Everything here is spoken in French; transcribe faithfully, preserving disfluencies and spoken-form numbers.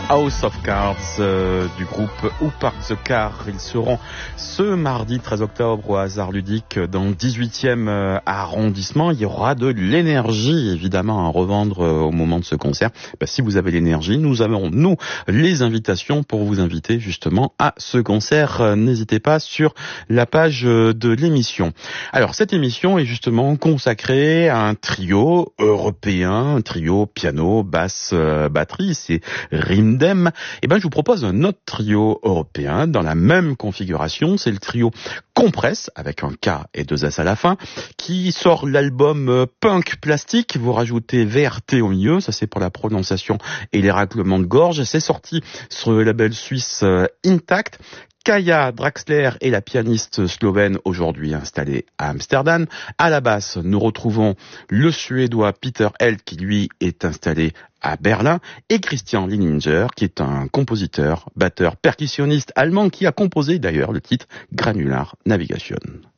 House of Cards euh, du groupe Who Parked the Car. Ils seront ce mardi treize octobre au Hasard Ludique dans le dix-huitième euh, arrondissement. Il y aura de l'énergie évidemment à revendre euh, au moment de ce concert. Bah, si vous avez l'énergie, nous avons nous les invitations pour vous inviter justement à ce concert. Euh, n'hésitez pas sur la page euh, de l'émission. Alors cette émission est justement consacrée à un trio européen, un trio piano, basse, euh, batterie. C'est Rimdem. Eh ben, je vous propose un autre trio européen dans la même configuration. C'est le trio Compress avec un K et deux S à la fin, qui sort l'album Punk Plastique. Vous rajoutez V R T au milieu, ça c'est pour la prononciation et les raclements de gorge. C'est sorti sur le label suisse Intact. Kaja Draxler est la pianiste slovène aujourd'hui installée à Amsterdam. À la basse, nous retrouvons le Suédois Peter Held qui lui est installé à Berlin et Christian Lininger qui est un compositeur, batteur, percussionniste allemand qui a composé d'ailleurs le titre Granular Navigation.